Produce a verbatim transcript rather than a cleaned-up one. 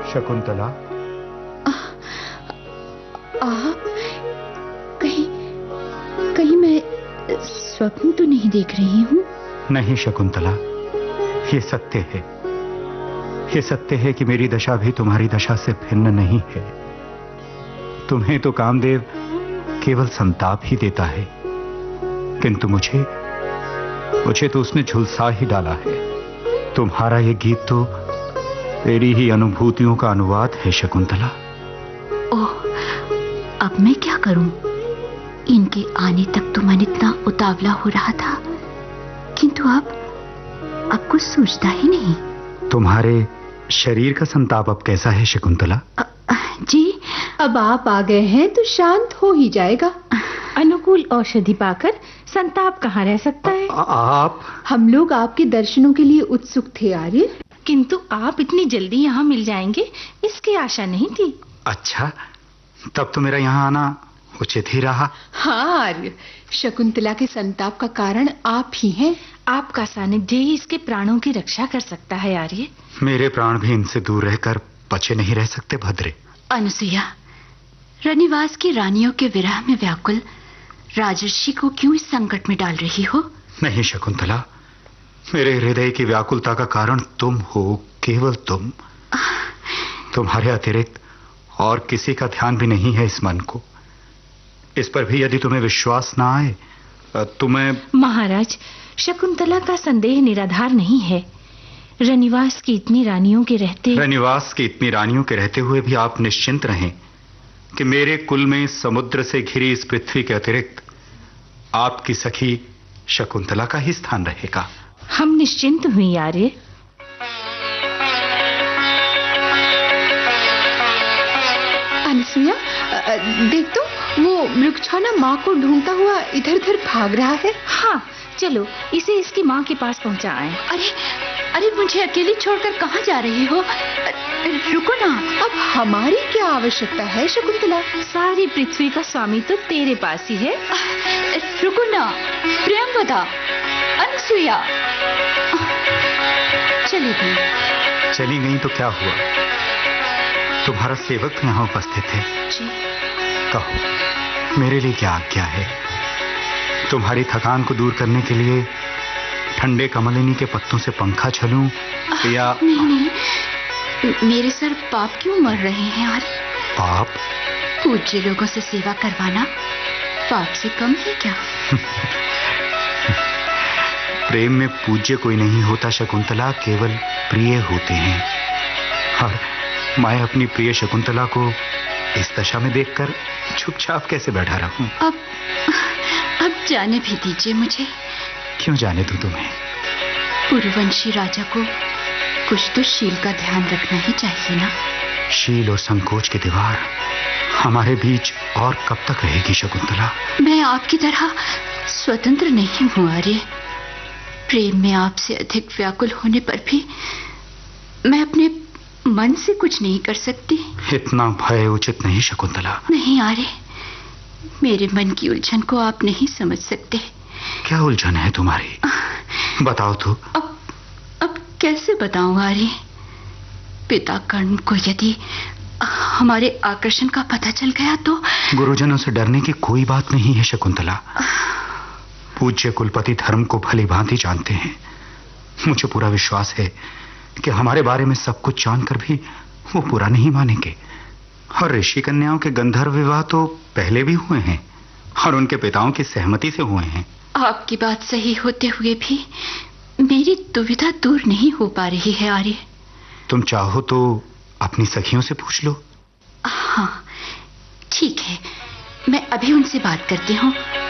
शकुंतला, आप कहीं कहीं मैं स्वप्न तो नहीं देख रही हूँ? नहीं शकुंतला, ये सत्य है। ये सत्य है कि मेरी दशा भी तुम्हारी दशा से भिन्न नहीं है। तुम्हें तो कामदेव केवल संताप ही देता है, किंतु मुझे मुझे तो उसने झुलसा ही डाला है। तुम्हारा ये गीत तो तेरी ही अनुभूतियों का अनुवाद है शकुंतला। ओह, अब मैं क्या करूं? इनके आने तक तो मन इतना उतावला हो रहा था, किंतु अब अब कुछ सूझता ही नहीं। तुम्हारे शरीर का संताप अब कैसा है शकुंतला? अ, जी, अब आप आ गए हैं तो शांत हो ही जाएगा। अनुकूल औषधि पाकर संताप कहाँ रह सकता है? आ, आप हम लोग आपके दर्शनों के लिए उत्सुक थे आर्य, किंतु आप इतनी जल्दी यहाँ मिल जाएंगे इसकी आशा नहीं थी। अच्छा, तब तो मेरा यहाँ आना उचित ही रहा। हाँ आर्य, शकुंतला के संताप का कारण आप ही हैं। आपका सानिध्य ही इसके प्राणों की रक्षा कर सकता है आर्य। मेरे प्राण भी इनसे दूर रहकर बचे नहीं रह सकते भद्रे। अनुसुईया, रनिवास की रानियों के विरह में व्याकुल राजर्षि को क्यों इस संकट में डाल रही हो? नहीं शकुंतला, मेरे हृदय की व्याकुलता का कारण तुम हो, केवल तुम। तुम्हारे अतिरिक्त और किसी का ध्यान भी नहीं है इस मन को। इस पर भी यदि तुम्हें विश्वास ना आए तो मैं... महाराज, शकुंतला का संदेह निराधार नहीं है। रनिवास की इतनी रानियों के रहते रनिवास की इतनी रानियों के रहते हुए भी आप निश्चिंत रहें कि मेरे कुल में समुद्र से घिरी इस पृथ्वी के अतिरिक्त आपकी सखी शकुंतला का ही स्थान रहेगा। हम निश्चिंत हुई आर्य। अनुसुईया, देख तो, वो मृगछौना माँ को ढूंढता हुआ इधर उधर भाग रहा है। हाँ, चलो इसे इसकी माँ के पास पहुँचाएं। अरे अरे, मुझे अकेली छोड़कर कहाँ जा रही हो? रुको ना। अब हमारी क्या आवश्यकता है शकुंतला? सारी पृथ्वी का स्वामी तो तेरे पास ही है। रुको ना प्रियंवदा, अनुसुईया। चली गई। चली गई तो क्या हुआ? तुम्हारा सेवक यहाँ उपस्थित है। जी। कहो, मेरे लिए क्या आज्ञा है? तुम्हारी थकान को दूर करने के लिए ठंडे कमलिनी के पत्तों से पंखा छलूं या... नहीं नहीं, मेरे सर पाप क्यों मर रहे हैं यार? पाप? पूज्य लोगों से सेवा करवाना पाप से कम है क्या? प्रेम में पूज्य कोई नहीं होता शकुंतला, केवल प्रिय होते हैं। और मैं अपनी प्रिय शकुंतला को इस दशा में देखकर चुपचाप कैसे बैठा रहूं? अब अब जाने भी दीजिए मुझे। क्यों जाने दूं तुम्हें? पूर्ववंशी राजा को कुछ तो शील का ध्यान रखना ही चाहिए ना। शील और संकोच की दीवार हमारे बीच और कब तक रहेगी शकुंतला? मैं आपकी तरह स्वतंत्र नहीं हूँ आर्य। प्रेम में आपसे अधिक व्याकुल होने पर भी मैं अपने मन से कुछ नहीं कर सकती। इतना भय उचित नहीं शकुंतला। नहीं आर्य, मेरे मन की उलझन को आप नहीं समझ सकते। क्या उलझन है तुम्हारी? बताओ तो। अब अब कैसे बताऊं आर्य? पिता कर्ण को यदि हमारे आकर्षण का पता चल गया तो... गुरुजनों से डरने की कोई बात नहीं है शकुंतला। पूज्य कुलपति धर्म को भली भांति जानते हैं। मुझे पूरा विश्वास है कि हमारे बारे में सब कुछ जानकर भी वो पूरा नहीं मानेंगे। और ऋषि कन्याओं के गंधर्व विवाह तो पहले भी हुए हैं और उनके पिताओं की सहमति से हुए हैं। आपकी बात सही होते हुए भी मेरी दुविधा दूर नहीं हो पा रही है आर्य। तुम चाहो तो अपनी सखियों से पूछ लो। हाँ, ठीक है, मैं अभी उनसे बात करती हूँ।